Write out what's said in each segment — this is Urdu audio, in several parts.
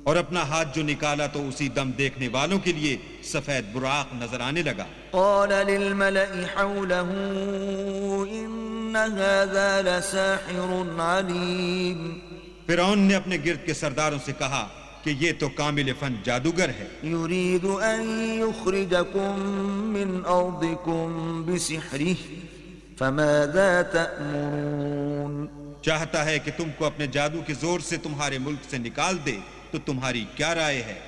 اور اپنا ہاتھ جو نکالا تو اسی دم دیکھنے والوں کے لیے سفید براق نظر آنے لگا. قال للملأ حوله إن هذا لساحر عليم. فرعون نے اپنے گرد کے سرداروں سے کہا کہ یہ تو کامل فن جادوگر ہے. يريد أن يخرجكم من أرضكم بسحره فماذا تأمرون. چاہتا ہے کہ تم کو اپنے جادو کے زور سے تمہارے ملک سے نکال دے تو تمہاری کیا رائے ہے؟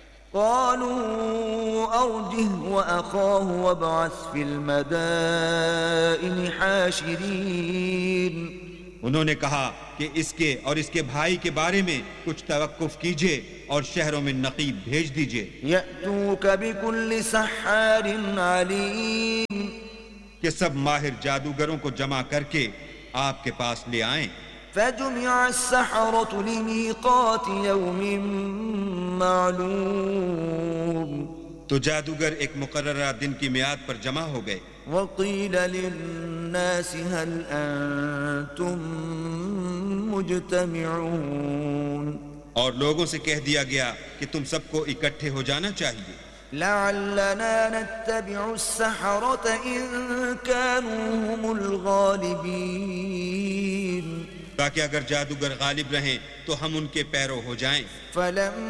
قالوا أرجه وأخاه وابعث في المدائن حاشرين. انہوں نے کہا کہ اس کے اور اس کے بھائی کے بارے میں کچھ توقف کیجئے اور شہروں میں نقیب بھیج دیجئے يأتوك بكل سحار عليم. کہ سب ماہر جادوگروں کو جمع کر کے آپ کے پاس لے آئیں. فجمع السحرة لميقات يوم معلوم. تو جادوگر ایک مقررہ دن کی میعاد پر جمع ہو گئے. وقيل للناس هل أنتم مجتمعون. اور لوگوں سے کہہ دیا گیا کہ تم سب کو اکٹھے ہو جانا چاہیے. لعلنا نتبع السحرة إن كانوا هم الغالبين. تاکہ اگر جادوگر غالب رہیں تو ہم ان کے پیرو ہو جائیں. فلما